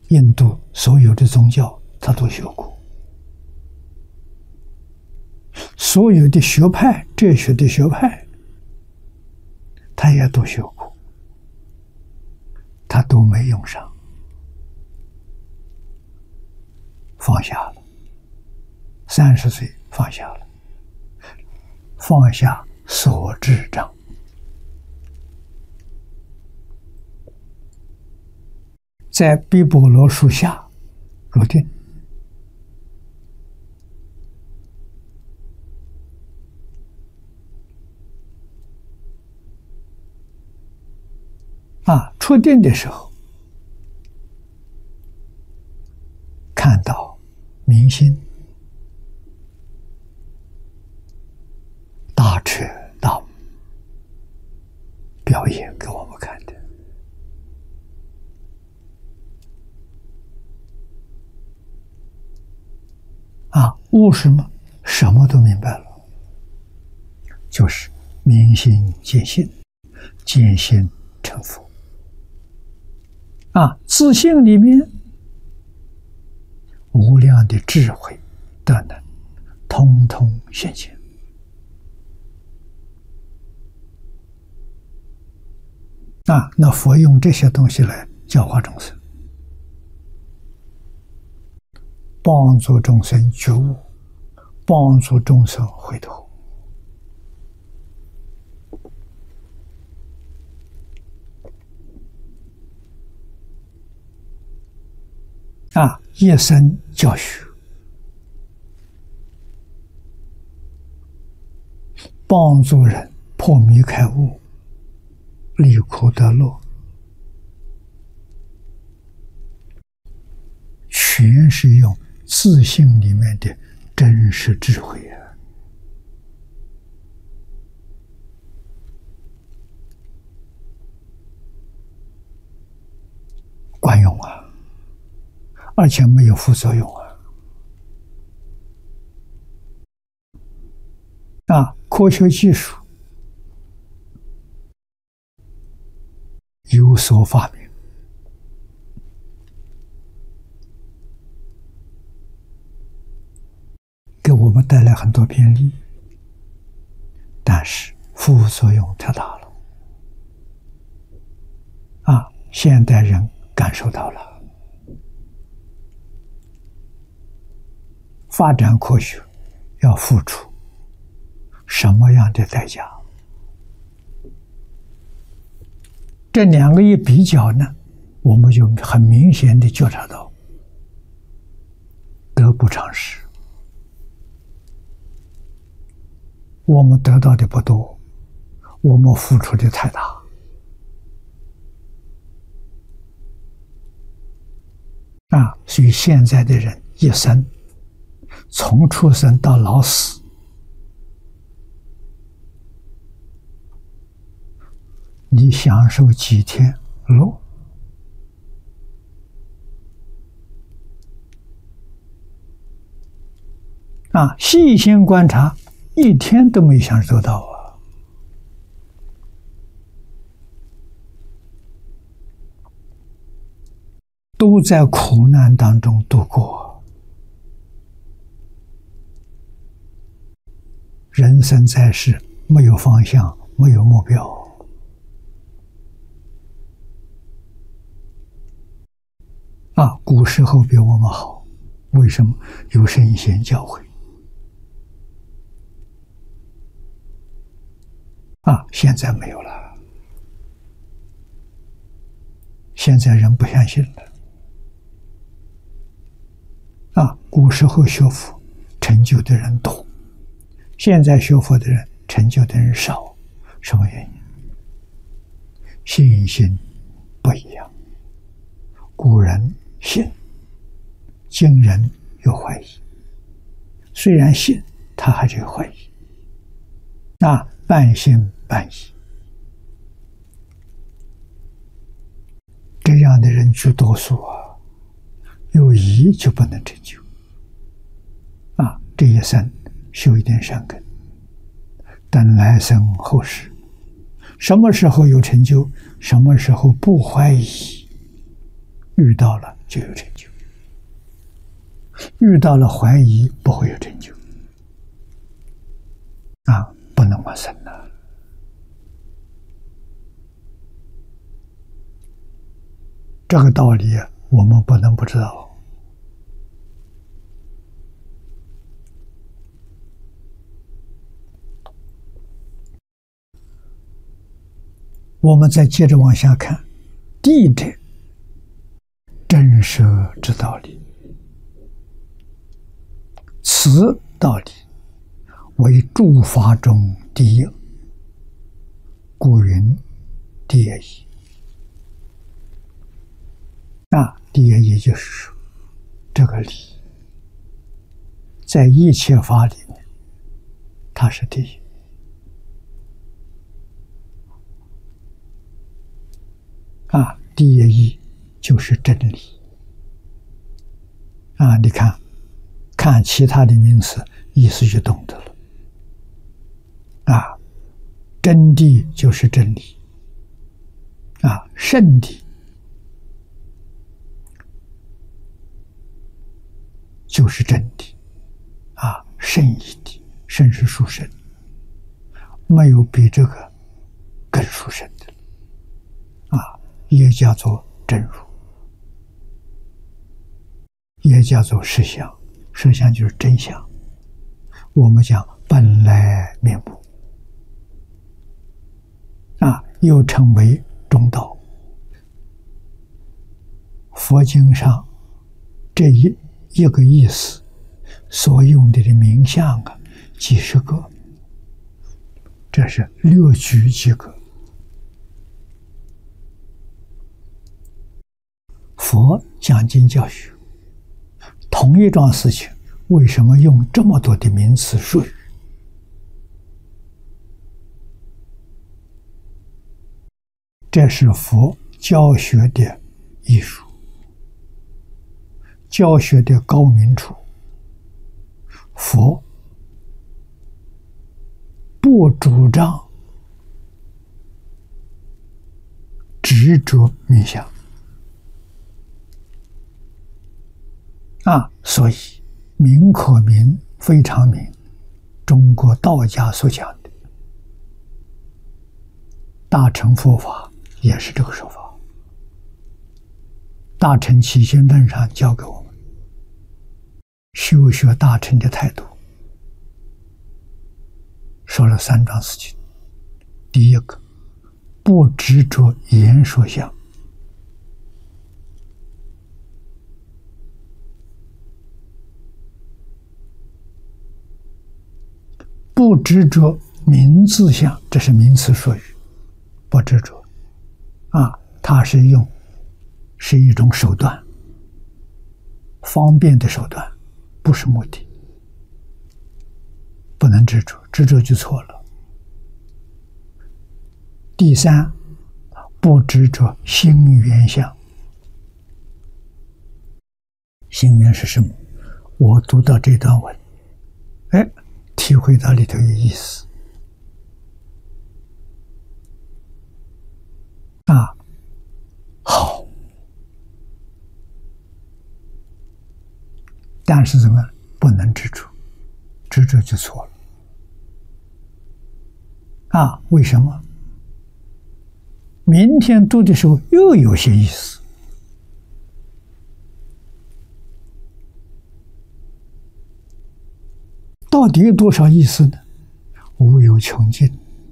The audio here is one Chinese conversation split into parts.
印度所有的宗教他都学过，所有的学派，哲学的学派他也都学过，他都没用上，放下了。30岁放下了，放下所知障，在毗婆罗树下入定。出定的时候，看到明星大彻大悟表演给我们看的。悟什么？什么都明白了，就是明心见性，见性成佛。自性里面无量的智慧德能，通通现前。那佛用这些东西来教化众生，帮助众生觉悟，帮助众生回头。一生教学，帮助人破迷开悟，离苦得乐，全是用自性里面的真实智慧管用而且没有副作用科学技术有所发明，给我们带来很多便利，但是副作用太大了现代人感受到了。发展科学要付出什么样的代价？这两个一比较呢，我们就很明显的觉察到得不偿失。我们得到的不多，我们付出的太大。所以现在的人一生从出生到老死，你享受几天乐？细心观察，一天都没享受到都在苦难当中度过。人生在世，没有方向，没有目标。古时候比我们好，为什么？有圣贤教诲。现在没有了，现在人不相信了。古时候学佛成就的人多，现在学佛的人成就的人少，什么原因？信心不一样。古人信，今人有怀疑。虽然信，他还是有怀疑。半信半疑，这样的人居多数有疑就不能成就。这一生修一点善根，等来生后世，什么时候有成就，什么时候不怀疑，遇到了就有成就。遇到了怀疑，不会有成就。不能往生了。这个道理我们不能不知道。我们再接着往下看，地者真实之道理，此道理为诸法中第一，故云第一义。第一义就是说，这个理在一切法里面，它是第一。第一义就是真理。你看其他的名词，意思就懂得了。真谛就是真理。圣谛就是真谛。圣义谛，圣是殊胜，没有比这个更殊胜的。也叫做真如，也叫做实相。实相就是真相，我们讲本来面目。又称为中道。佛经上这一个意思所用的名相几十个，这是略举几个。佛讲经教学，同一桩事情，为什么用这么多的名词术语？这是佛教学的艺术，教学的高明处。佛不主张执着名相。所以名可名，非常名，中国道家所讲的大乘佛法也是这个说法。大乘起心论上教给我们修学大乘的态度，说了3桩事情。第一个，不执着言说相。不执着名字相，这是名词术语，不执着。它是一种手段，方便的手段，不是目的。不能执着，执着就错了。第三，不执着心缘相。心缘是什么？我读到这段文，体会到里头有意思。好，但是怎么不能执着？执着就错了。为什么？明天读的时候又有些意思。到底有多少意思呢？无有穷尽，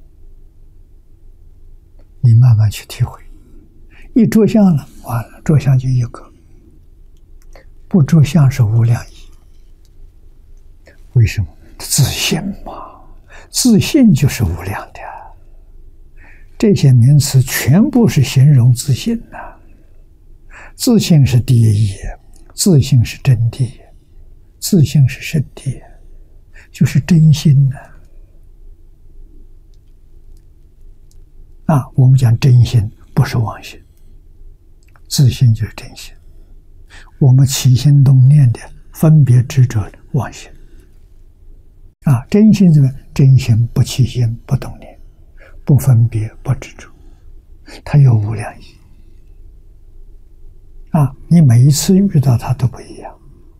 你慢慢去体会。一着相了，完了，着相就一个；不着相是无量义。为什么？自信嘛，自信就是无量的。这些名词全部是形容自信自信是第一义，自信是真谛，自信是圣谛，就是真心我们讲真心，不是妄心。自信就是真心。我们起心动念的分别执着的妄心。真心怎么？真心不起心，不动念，不分别，不执着，它有无量义。 啊，你每一次遇到它都不一样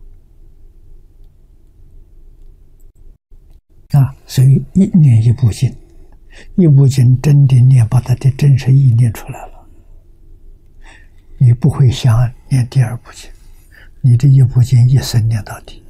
啊，所以一念一部经，一部经真的念，把它的真实意念出来了，你不会想念第二部经，你这一部经一生念到底。